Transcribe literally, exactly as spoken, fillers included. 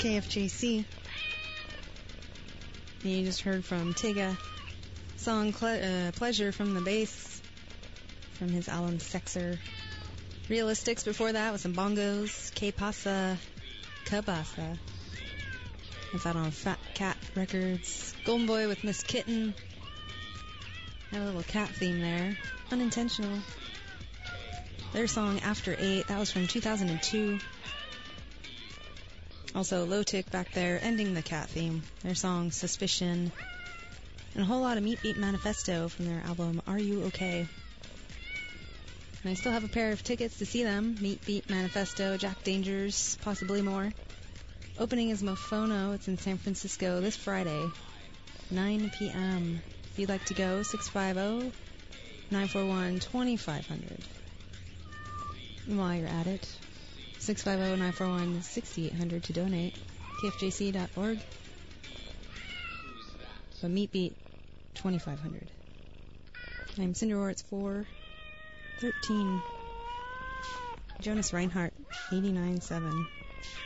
K F J C. And you just heard from Tyga, song Cle- uh, Pleasure from the Bass, from his album Sexer. Realistics before that with some bongos, Que Pasa, Cabasa. That's out on Fat Cat Records. Golden Boy with Miss Kitten. Had a little cat theme there. Unintentional. Their song After Eight, that was from two thousand two. Also, Low Tick back there, ending the cat theme. Their song Suspicion. And a whole lot of Meat Beat Manifesto from their album Are You Okay? And I still have a pair of tickets to see them. Meat Beat Manifesto, Jack Dangers, possibly more. Opening is Mofono. It's in San Francisco this Friday, nine p.m. If you'd like to go, six five zero, nine four one, two five zero zero. And while you're at it, six five zero, nine four one, six eight zero zero to donate. K F J C dot org. So Meat Beat, twenty-five hundred. I'm Cinder Roar, it's four thirteen. Jonas Reinhardt, eighty-nine seven.